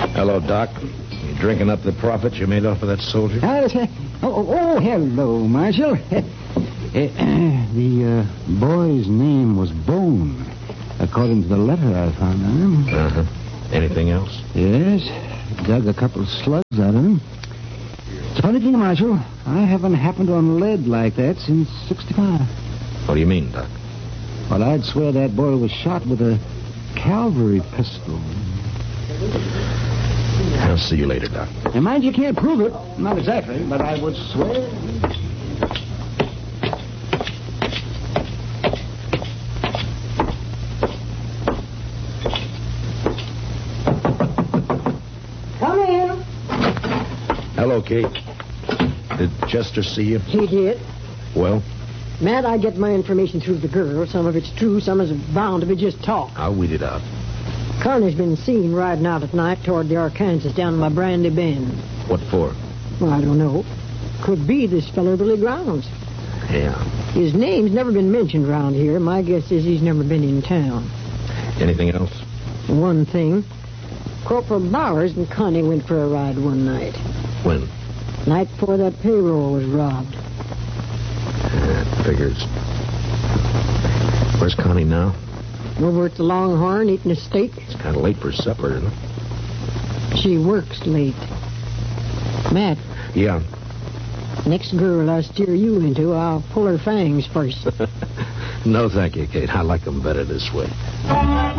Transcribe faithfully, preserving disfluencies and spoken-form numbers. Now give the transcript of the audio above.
Hello, Doc. You drinking up the profits you made off of that soldier? Uh, oh, oh, oh, hello, Marshal. the uh, boy's name was Bone, according to the letter I found on him. Uh-huh. Anything else? Yes. Dug a couple of slugs out of him. It's a funny thing, Marshal. I haven't happened on lead like that since sixty-five. What do you mean, Doc? Well, I'd swear that boy was shot with a cavalry pistol. I'll see you later, Doc. And mind you can't prove it. Not exactly, but I would swear. Come in. Hello, Kate. Did Chester see you? He did. Well? Matt, I get my information through the girl. Some of it's true, some is bound to be just talk. I'll weed it out. Carney's been seen riding out at night toward the Arkansas down by Brandy Bend. What for? Well, I don't know. Could be this fellow Billy Grounds. Yeah. His name's never been mentioned around here. My guess is he's never been in town. Anything else? One thing. Corporal Bowers and Connie went for a ride one night. When? Night before that payroll was robbed. That figures. Where's Connie now? Over at the Longhorn eating a steak. It's kind of late for supper, isn't it? She works late. Matt. Yeah. Next girl I steer you into, I'll pull her fangs first. No, thank you, Kate. I like them better this way.